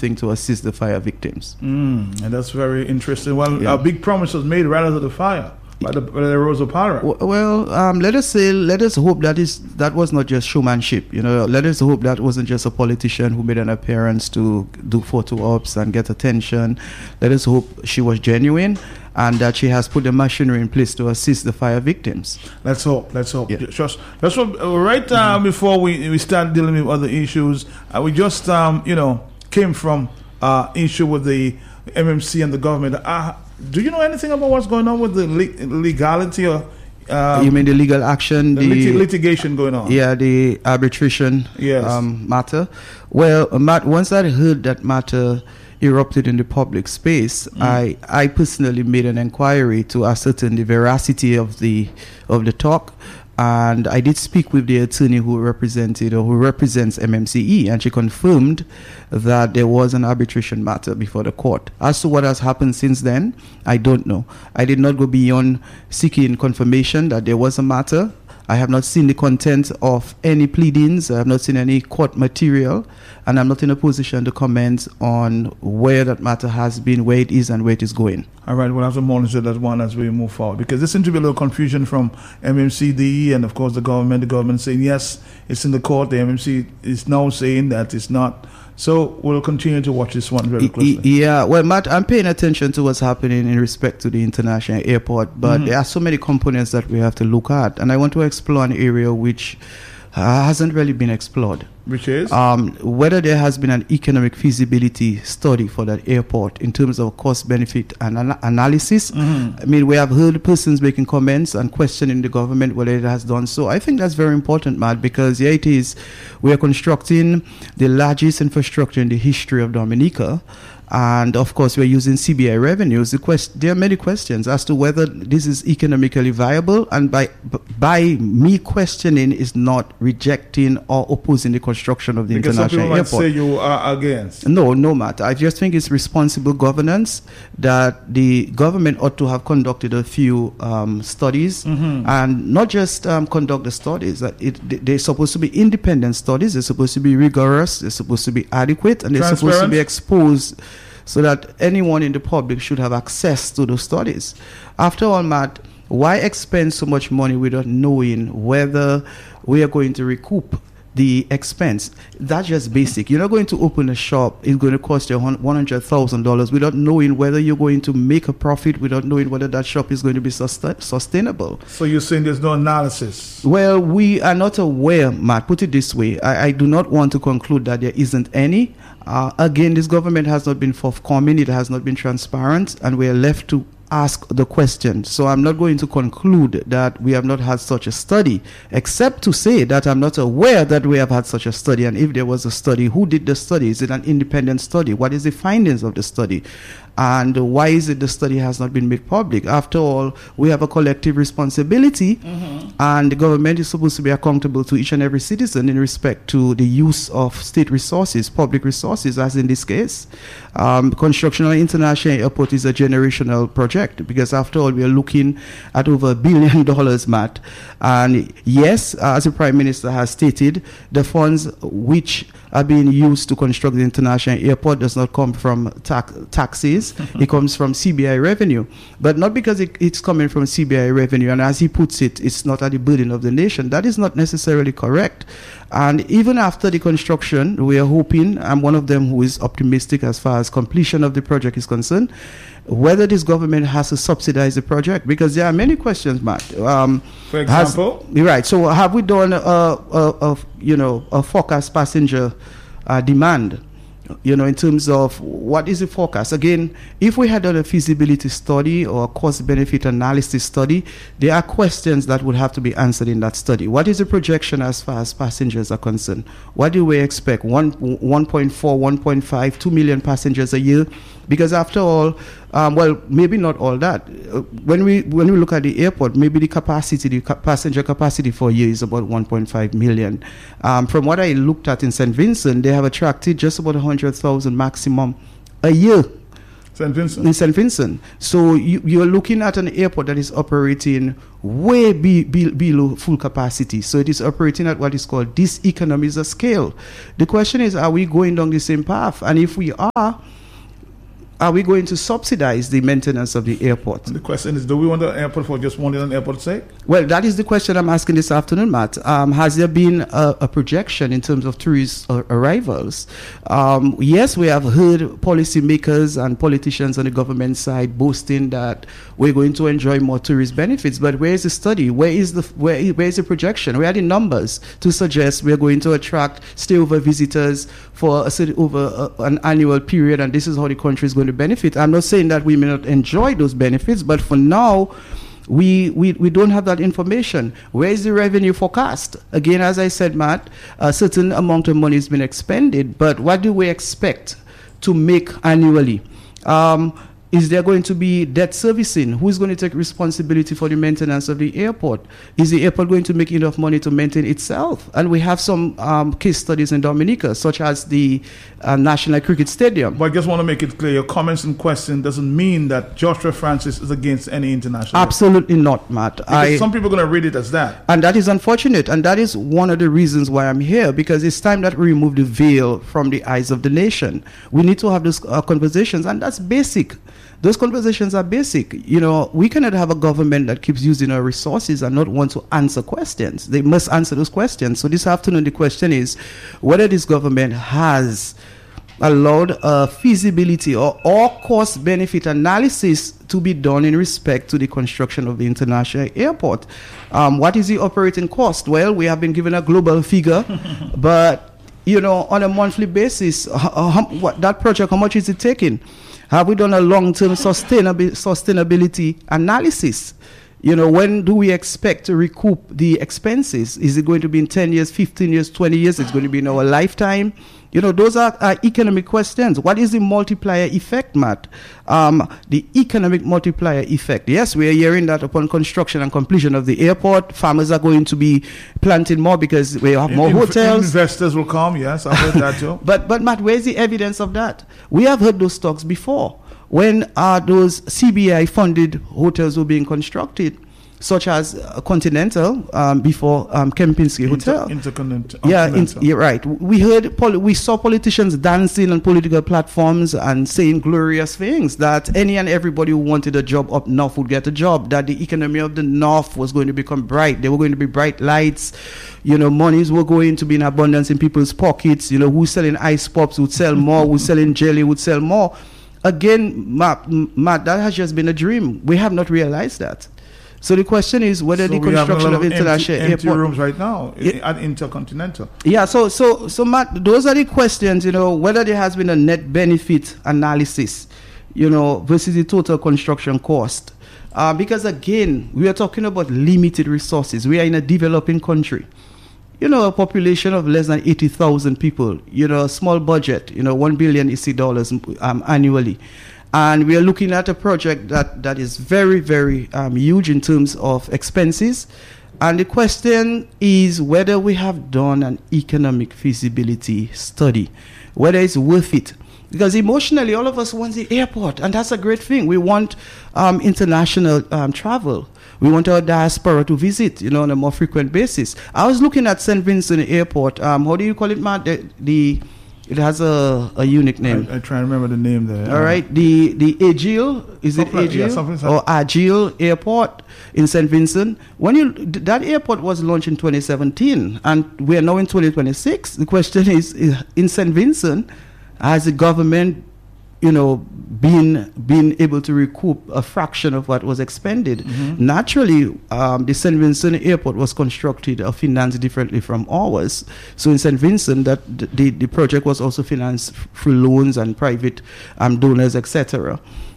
thing to assist the fire victims. And that's very interesting. Well, a big promise was made right after the fire by the Rosa Parks. Well, let us hope that was not just showmanship. Let us hope that wasn't just a politician who made an appearance to do photo ops and get attention. Let us hope she was genuine and that she has put the machinery in place to assist the fire victims. Let's hope. Yeah. Just right before we start dealing with other issues, we just came from issue with the MMC and the government. Do you know anything about what's going on with the legality or you mean the legal action, the litigation going on? Yeah, the arbitration matter. Well, Matt, once I heard that matter erupted in the public space, I personally made an inquiry to ascertain the veracity of the talk. And I did speak with the attorney who represents MMCE, and she confirmed that there was an arbitration matter before the court. As to what has happened since then, I don't know. I did not go beyond seeking confirmation that there was a matter. I have not seen the content of any pleadings. I have not seen any court material, and I'm not in a position to comment on where that matter has been, where it is, and where it is going. All right, we'll have to monitor that one as we move forward, because there seems to be a little confusion from MMCDE and, of course, the government saying, yes, it's in the court. The MMC is now saying that it's not. So we'll continue to watch this one very closely. Yeah, well, Matt, I'm paying attention to what's happening in respect to the international airport, but there are so many components that we have to look at, and I want to explore an area which hasn't really been explored. Which is? Whether there has been an economic feasibility study for that airport in terms of cost-benefit analysis. I mean, we have heard persons making comments and questioning the government whether it has done so. I think that's very important, Matt, because here it is. We are constructing the largest infrastructure in the history of Dominica. And of course, we're using CBI revenues. There are many questions as to whether this is economically viable. And by me questioning is not rejecting or opposing the construction of the international airport. Because some people might say you are against. No, Matt. I just think it's responsible governance that the government ought to have conducted a few studies, and not just conduct the studies. They're supposed to be independent studies. They're supposed to be rigorous. They're supposed to be adequate, and they're supposed to be exposed, so that anyone in the public should have access to those studies. After all, Matt, why expend so much money without knowing whether we are going to recoup the expense? That's just basic. You're not going to open a shop. It's going to cost you $100,000 without knowing whether you're going to make a profit, without knowing whether that shop is going to be sustainable. So you're saying there's no analysis? Well, we are not aware, Matt. Put it this way. I do not want to conclude that there isn't any. Again, this government has not been forthcoming. It has not been transparent, and we are left to ask the question. So I'm not going to conclude that we have not had such a study, except to say that I'm not aware that we have had such a study. And if there was a study, who did the study? Is it an independent study? What is the findings of the study? And why is it the study has not been made public? After all, we have a collective responsibility, and the government is supposed to be accountable to each and every citizen in respect to the use of state resources, public resources, as in this case. Construction of an international airport is a generational project, because after all, we are looking at over $1 billion, Matt. And yes, as the Prime Minister has stated, the funds which are being used to construct the international airport does not come from taxes. It comes from CBI revenue. But not because it's coming from CBI revenue, and as he puts it, it's not at the burden of the nation. That is not necessarily correct. And even after the construction, we are hoping, I'm one of them who is optimistic as far as completion of the project is concerned, whether this government has to subsidize the project, because there are many questions, Matt. For example? Right. So have we done a forecast passenger demand? In terms of what is the forecast? Again, if we had done a feasibility study or a cost-benefit analysis study, there are questions that would have to be answered in that study. What is the projection as far as passengers are concerned? What do we expect? 1.4, 1.5, 2 million passengers a year? Because after all, maybe not all that. When we look at the airport, maybe the passenger capacity for a year is about 1.5 million. From what I looked at in St. Vincent, they have attracted just about 100,000 maximum a year. St. Vincent. In St. Vincent. So you're looking at an airport that is operating way below full capacity. So it is operating at what is called diseconomies of scale. The question is, are we going down the same path? And if we are we going to subsidize the maintenance of the airport? And the question is, do we want the airport for just wanting an airport's sake? Well, that is the question I'm asking this afternoon, Matt. Has there been a projection in terms of tourist arrivals? Yes, we have heard policymakers and politicians on the government side boasting that we're going to enjoy more tourist benefits. But where is the study? Where is the projection? Where are the numbers to suggest we're going to attract stayover visitors for over an annual period, and this is how the country is going to benefit? I'm not saying that we may not enjoy those benefits, but for now, we don't have that information. Where is the revenue forecast? Again, as I said, Matt, a certain amount of money has been expended, but what do we expect to make annually? Is there going to be debt servicing? Who is going to take responsibility for the maintenance of the airport? Is the airport going to make enough money to maintain itself? And we have some case studies in Dominica, such as the National Cricket Stadium. But I just want to make it clear, your comments and question doesn't mean that Joshua Francis is against any international. Absolutely not, Matt. Because some people are going to read it as that. And that is unfortunate. And that is one of the reasons why I'm here, because it's time that we remove the veil from the eyes of the nation. We need to have those conversations, and that's basic. Those conversations are basic. You know, we cannot have a government that keeps using our resources and not want to answer questions. They must answer those questions. So this afternoon, the question is whether this government has allowed a feasibility or cost-benefit analysis to be done in respect to the construction of the international airport. What is the operating cost? Well, we have been given a global figure, but, you know, on a monthly basis, that project, how much is it taking? Have we done a long-term sustainability analysis? You know, when do we expect to recoup the expenses? Is it going to be in 10 years, 15 years, 20 years? It's going to be in our lifetime? You know, those are economic questions. What is the multiplier effect, Matt? The economic multiplier effect. Yes, we are hearing that upon construction and completion of the airport, farmers are going to be planting more because we have more hotels. Investors will come, yes, I've heard that too. But Matt, where's the evidence of that? We have heard those talks before. When those CBI-funded hotels were being constructed, such as Continental before Kempinski Hotel. Intercontinental. Yeah, you're right. We saw politicians dancing on political platforms and saying glorious things that any and everybody who wanted a job up north would get a job, that the economy of the north was going to become bright. There were going to be bright lights. You know, monies were going to be in abundance in people's pockets. You know, who's selling ice pops would sell more, who's selling jelly would sell more. Again, Matt, that has just been a dream. We have not realized that. So the question is whether the construction of international empty airport rooms right now at Intercontinental. Yeah, so Matt, those are the questions. You know, whether there has been a net benefit analysis, you know, versus the total construction cost. Because again, we are talking about limited resources. We are in a developing country. You know, a population of less than 80,000 people. You know, a small budget. You know, $1 billion EC annually. And we are looking at a project that is very, very huge in terms of expenses. And the question is whether we have done an economic feasibility study, whether it's worth it. Because emotionally, all of us want the airport, and that's a great thing. We want international travel. We want our diaspora to visit, you know, on a more frequent basis. I was looking at St. Vincent Airport. How do you call it, Matt? It has a unique name. I try to remember the name there. All right. The Agile, is it Agile? Yeah, or Agile Airport in St. Vincent. That airport was launched in 2017, and we are now in 2026. The question is in St. Vincent, has the government, you know, been able to recoup a fraction of what was expended? Mm-hmm. Naturally, the St. Vincent Airport was constructed or financed differently from ours. So in St. Vincent, that the project was also financed through loans and private donors, etc.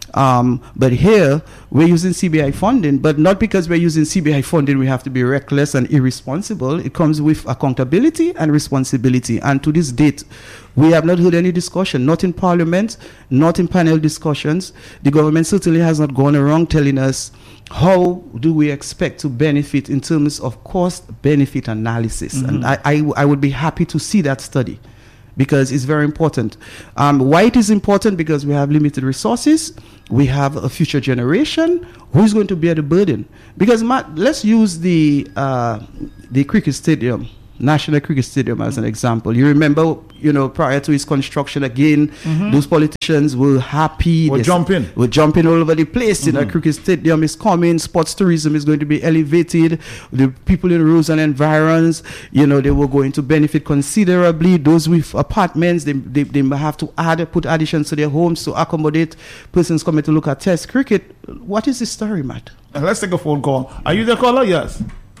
But here, we're using CBI funding, but not because we're using CBI funding, we have to be reckless and irresponsible. It comes with accountability and responsibility. And to this date, we have not heard any discussion, not in Parliament, not in panel discussions. The government certainly has not gone around telling us how do we expect to benefit in terms of cost-benefit analysis. Mm-hmm. And I would be happy to see that study. because it's very important. Why it is important? Because we have limited resources. We have a future generation. Who's going to bear the burden? Because let's use the cricket stadium, National Cricket Stadium, as an example. You remember, prior to its construction again, those politicians were happy. We're jumping all over the place. Cricket stadium is coming. Sports tourism is going to be elevated. The people in rural and environs, they were going to benefit considerably. Those with apartments, they have to put additions to their homes to accommodate persons coming to look at Test cricket. What is the story, Matt? Let's take a phone call. Are you the caller? Yes.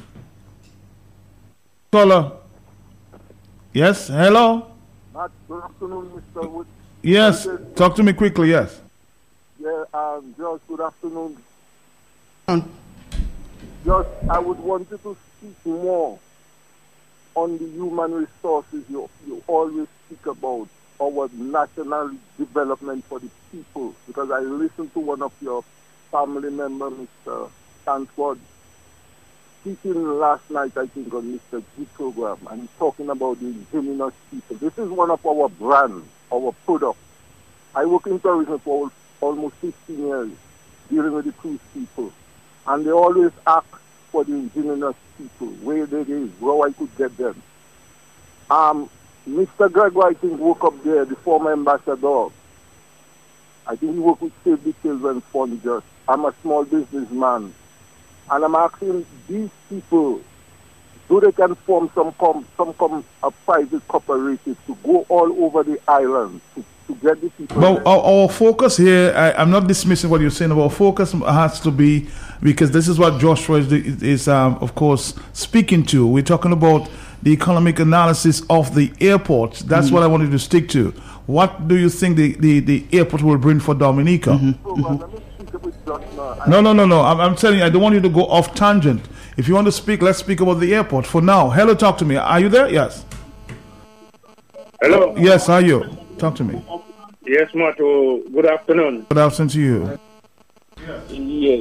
Caller. Yes. Hello. Good afternoon, Mr. Wood. Yes. Talk to me quickly. Yes. Yeah. George. Good afternoon. George, I would want you to speak more on the human resources you always speak about, our national development for the people. Because I listened to one of your family members, Mr. Stanford, speaking last night, I think, on Mr. G program, and he's talking about the indigenous people. This is one of our brands, our product. I work in tourism for almost 15 years, dealing with the cruise people, and they always ask for the indigenous people, where they is, how I could get them. Mr. Gregoire, I think, woke up there, the former ambassador. I think he worked with Save the Children Fund just. I'm a small businessman. And I'm asking these people, do they can form a private cooperative to go all over the island to get the people? Well, our focus here, I'm not dismissing what you're saying. Our focus has to be, because this is what Joshua is of course, speaking to. We're talking about the economic analysis of the airport. That's what I wanted to stick to. What do you think the airport will bring for Dominica? No. I'm telling you, I don't want you to go off tangent. If you want to speak, let's speak about the airport for now. Hello, talk to me. Are you there? Yes. Hello. Yes, are you? Talk to me. Yes, Mato. Good afternoon. Good afternoon to you. Yes.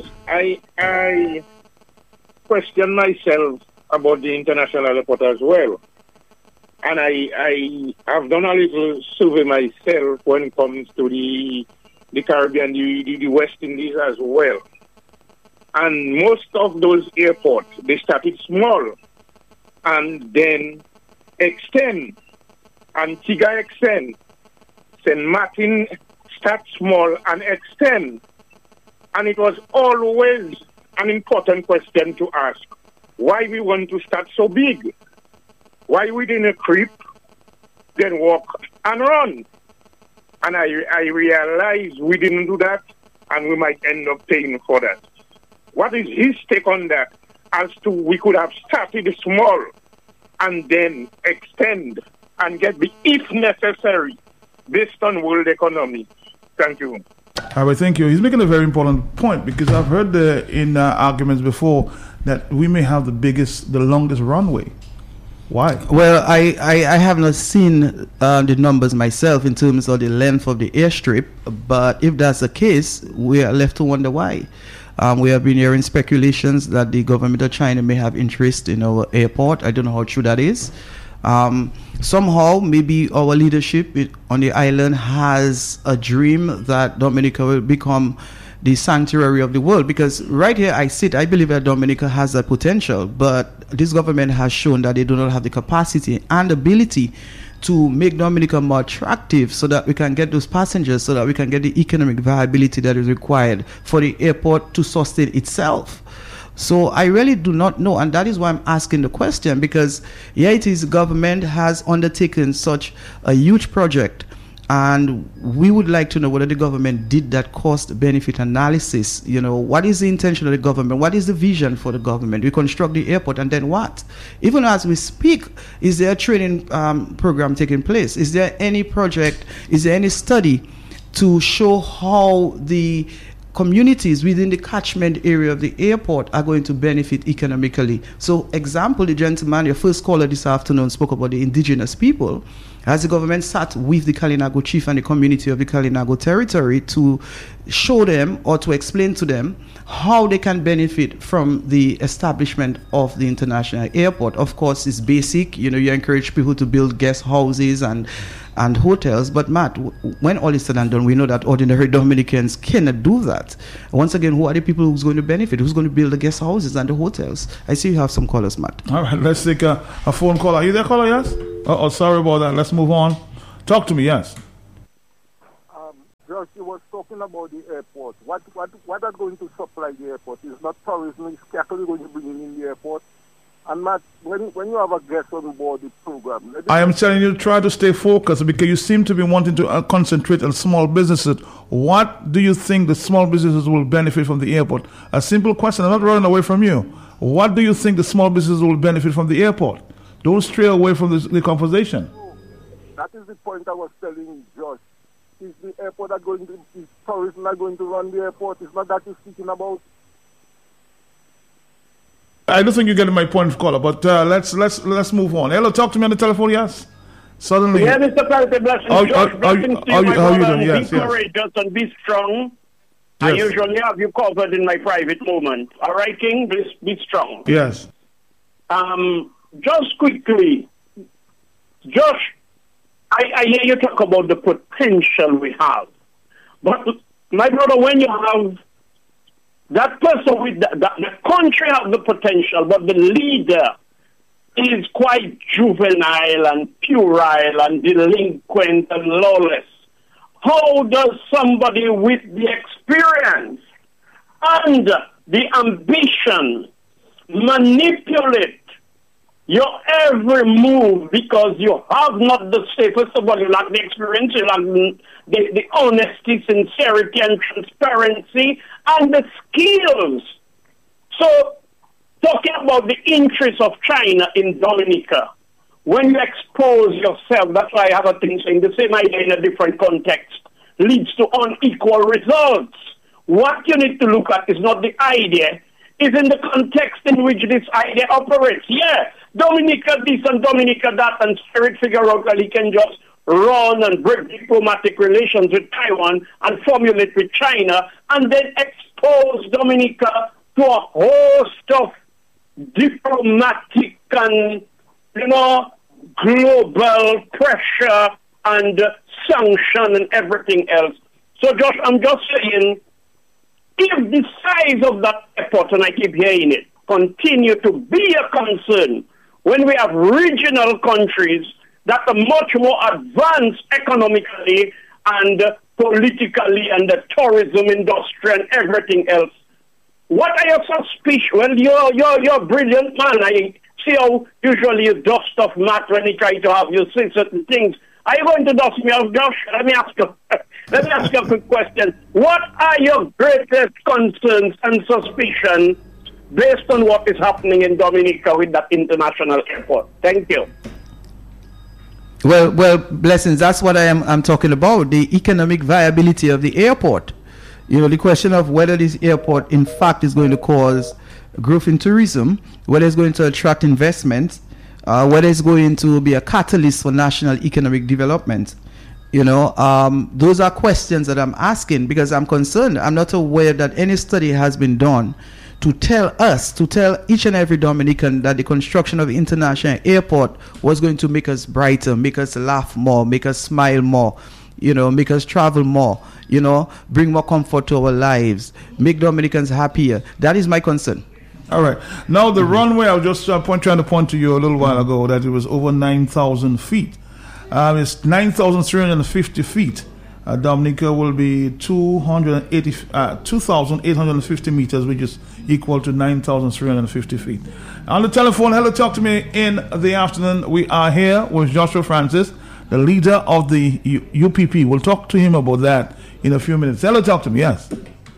I question myself about the international airport as well. And I have done a little survey myself when it comes to the Caribbean, the West Indies as well. And most of those airports, they started small and then extend. Antigua extend. St. Martin start small and extend. And it was always an important question to ask. Why we want to start so big? Why we didn't creep, then walk and run? And I realized we didn't do that, and we might end up paying for that. What is his take on that? As to we could have started small and then extend and get the, if necessary, based on world economy. Thank you. All right, thank you. He's making a very important point, because I've heard in arguments before that we may have the longest runway. Why? Well, I have not seen the numbers myself in terms of the length of the airstrip, but if that's the case, we are left to wonder why. We have been hearing speculations that the government of China may have interest in our airport. I don't know how true that is. Somehow, maybe our leadership on the island has a dream that Dominica will become the sanctuary of the world, because right here I believe that Dominica has that potential, but this government has shown that they do not have the capacity and ability to make Dominica more attractive so that we can get those passengers, so that we can get the economic viability that is required for the airport to sustain itself. So I really do not know, and that is why I'm asking the question, because it is government has undertaken such a huge project, and we would like to know whether the government did that cost-benefit analysis. What is the intention of the government? What is the vision for the government? We construct the airport, and then what? Even as we speak, is there a training program taking place? Is there any project? Is there any study to show how the communities within the catchment area of the airport are going to benefit economically? So, example, the gentleman, your first caller this afternoon, spoke about the indigenous people. Has the government sat with the Kalinago chief and the community of the Kalinago territory to show them or to explain to them how they can benefit from the establishment of the international airport? Of course, it's basic. You encourage people to build guest houses and and hotels. But Matt, when all is said and done, we know that ordinary Dominicans cannot do that. Once again, who are the people who's going to benefit? Who's going to build the guest houses and the hotels? I see you have some callers, Matt. All right, let's take a phone call. Are you there, caller? Yes? Oh, sorry about that. Let's move on. Talk to me, yes. Josh, you was talking about the airport. What are going to supply the airport? Is not tourism, it's capital going to bring in the airport. And Matt, when you have a guest on board the program... I am telling you, try to stay focused because you seem to be wanting to concentrate on small businesses. What do you think the small businesses will benefit from the airport? A simple question. I'm not running away from you. What do you think the small businesses will benefit from the airport? Don't stray away from the conversation. That is the point I was telling Josh. Is the airport is tourism not going to run the airport? It's not that you're speaking about. I don't think you're getting my point, caller, but let's move on. Hello, talk to me on the telephone, yes? Suddenly. Yeah, Mr. President, blessings. How you doing? Yes, be courageous and be strong. Yes. I usually have you covered in my private moment. All right, King? Please be strong. Yes. Just quickly, Josh, I hear you talk about the potential we have. But, my brother, when you have that person with the country has the potential, but the leader is quite juvenile and puerile and delinquent and lawless. How does somebody with the experience and the ambition manipulate your every move because you have not the say? First of all, you lack the experience, you lack the honesty, sincerity, and transparency, and the skills. So, talking about the interests of China in Dominica, when you expose yourself, that's why I have a thing saying the same idea in a different context leads to unequal results. What you need to look at is not the idea, is in the context in which this idea operates. Yeah, Dominica this and Dominica that, and Spirit figure out that he can just run and break diplomatic relations with Taiwan and formulate with China, and then expose Dominica to a host of diplomatic and, global pressure and sanction and everything else. So, Josh, I'm just saying, if the size of that airport, and I keep hearing it, continue to be a concern when we have regional countries that are much more advanced economically and politically and the tourism industry and everything else. What are your suspicions? Well, you're a brilliant man. I see how usually you dust off Matt when he tries to have you say certain things. Are you going to dust me off, Josh? Let me ask you a quick question. What are your greatest concerns and suspicions based on what is happening in Dominica with that international airport? Thank you. Well, blessings. That's what I'm talking about. The economic viability of the airport. The question of whether this airport, in fact, is going to cause growth in tourism, whether it's going to attract investment, whether it's going to be a catalyst for national economic development. Those are questions that I'm asking because I'm concerned. I'm not aware that any study has been done to tell each and every Dominican that the construction of the international airport was going to make us brighter, make us laugh more, make us smile more, make us travel more, bring more comfort to our lives, make Dominicans happier. That is my concern. All right. Now, the runway, I was just trying to point to you a little while ago that it was over 9,000 feet. It's 9,350 feet. Dominica will be 2,850 meters, which is equal to 9,350 feet. On the telephone, hello, talk to me in the afternoon. We are here with Joshua Francis, the leader of the UPP. We'll talk to him about that in a few minutes. Hello, talk to me, yes.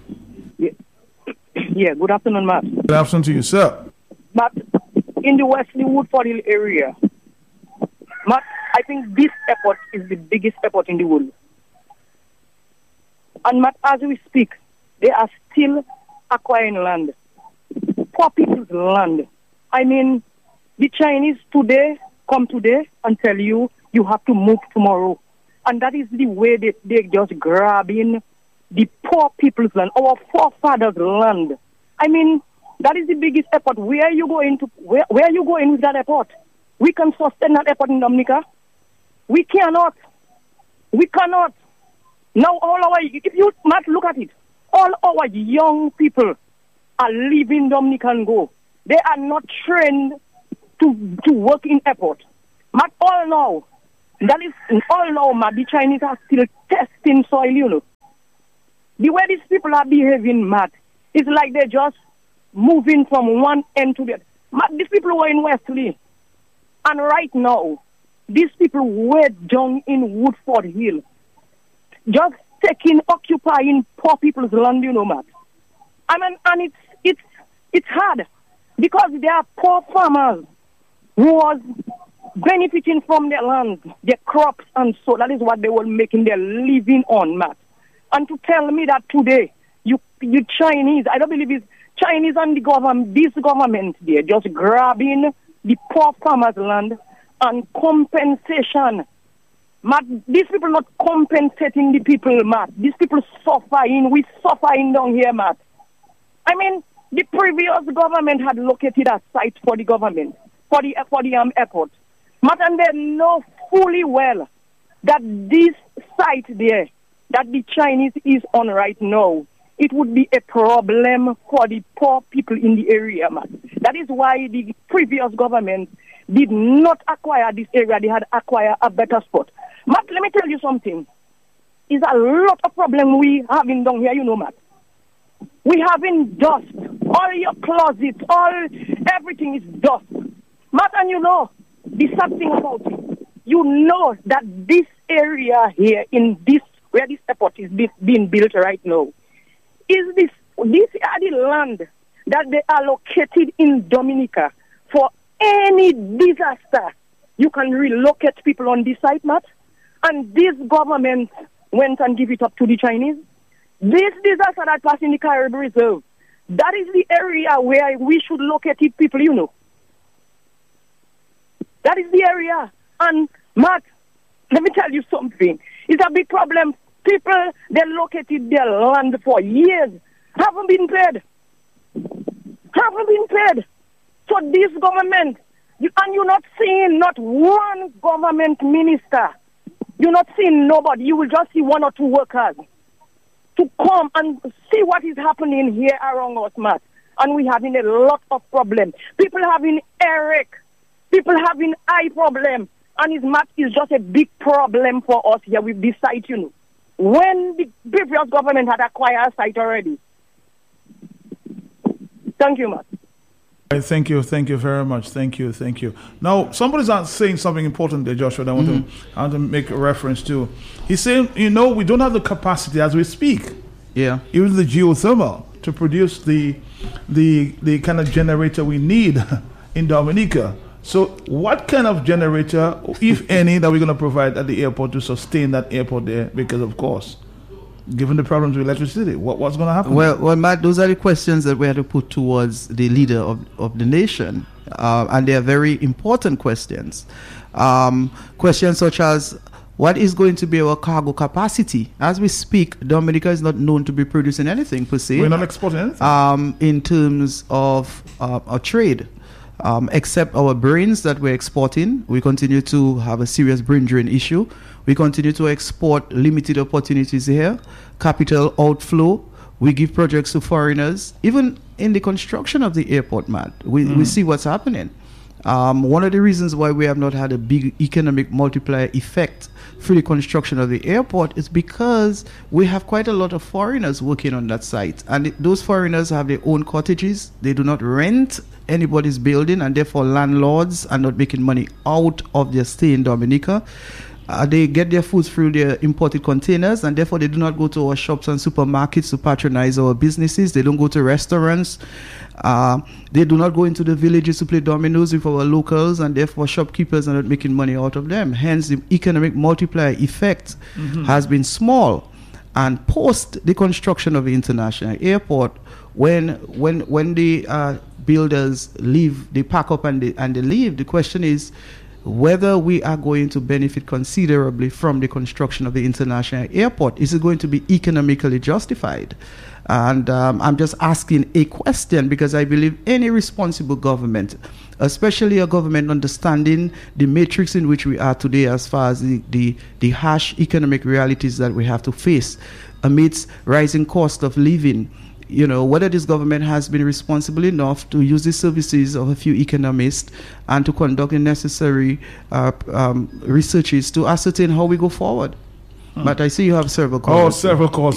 Yeah, good afternoon, Matt. Good afternoon to you, sir. Matt, in the Wesley Woodford Hill area, Matt, I think this airport is the biggest airport in the world. And Matt, as we speak, they are still acquiring land. Poor people's land. I mean, the Chinese come today and tell you have to move tomorrow. And that is the way they just grabbing the poor people's land, our forefathers' land. I mean, that is the biggest airport. Where are you going with that airport? We can sustain that airport in Dominica. We cannot. We cannot. Now, if you might look at it, all our young people are leaving Dominican go. They are not trained to work in airport. But all now, the Chinese are still testing soil, you know. The way these people are behaving, Matt, it's like they're just moving from one end to the other. Matt, these people were in Wesley. And right now, these people were down in Woodford Hill. Just occupying poor people's land, you know, Matt. I mean, and it's hard because there are poor farmers who was benefiting from their land, their crops, and so that is what they were making their living on, Matt. And to tell me that today, you Chinese, I don't believe it's Chinese and the government, this government, they're just grabbing the poor farmers' land and compensation. Matt, these people not compensating the people, Matt. These people suffering. We suffering down here, Matt. I mean, the previous government had located a site for the government, for the airport. Matt, and they know fully well that this site there, that the Chinese is on right now, it would be a problem for the poor people in the area, Matt. That is why the previous government did not acquire this area. They had acquired a better spot. Matt, let me tell you something. It's a lot of problem we having down here, you know, Matt. We having dust. All your closets, everything is dust. Matt, and you know, the sad thing about it, you know that this area here, where this airport is being built right now, these are the land that they are located in Dominica. For any disaster, you can relocate people on this site, Matt. And this government went and give it up to the Chinese. This disaster that passed in the Caribbean Reserve, that is the area where we should locate people, you know. That is the area. And, Matt, let me tell you something. It's a big problem. People, they located their land for years, haven't been paid. So this government, and you're not seeing not one government minister. You're not seeing nobody. You will just see one or two workers to come and see what is happening here around us, Matt. And we're having a lot of problems. People having earache. People having eye problem. And Matt is just a big problem for us here with this site, you know. When the previous government had acquired a site already. Thank you, Matt. Thank you very much. Thank you. Now, somebody's saying something important there, Joshua, that I want to make a reference to. He's saying, you know, we don't have the capacity as we speak. Yeah. Even the geothermal to produce the kind of generator we need in Dominica. So what kind of generator, if any, that we're going to provide at the airport to sustain that airport there? Because, of course, given the problems with electricity, what's going to happen? Well, Matt, those are the questions that we have to put towards the leader of the nation. And they are very important questions. Questions such as, what is going to be our cargo capacity? As we speak, Dominica is not known to be producing anything per se. We're not exporting anything. In terms of our trade. Except our brains that we're exporting, we continue to have a serious brain drain issue. We continue to export limited opportunities here, capital outflow. We give projects to foreigners. Even in the construction of the airport, Matt, we see what's happening. One of the reasons why we have not had a big economic multiplier effect through the construction of the airport is because we have quite a lot of foreigners working on that site. And those foreigners have their own cottages. They do not rent anybody's building, and therefore landlords are not making money out of their stay in Dominica. They get their food through their imported containers, and therefore they do not go to our shops and supermarkets to patronize our businesses. They don't go to restaurants. They do not go into the villages to play dominoes with our locals, and therefore shopkeepers are not making money out of them. Hence, the economic multiplier effect has been small. And post the construction of the international airport, when the builders leave, they pack up and they leave. The question is, whether we are going to benefit considerably from the construction of the international airport. Is it going to be economically justified? And I'm just asking a question because I believe any responsible government, especially a government understanding the matrix in which we are today as far as the harsh economic realities that we have to face amidst rising cost of living, whether this government has been responsible enough to use the services of a few economists and to conduct the necessary researches to ascertain how we go forward. But I see you have several calls. Several calls.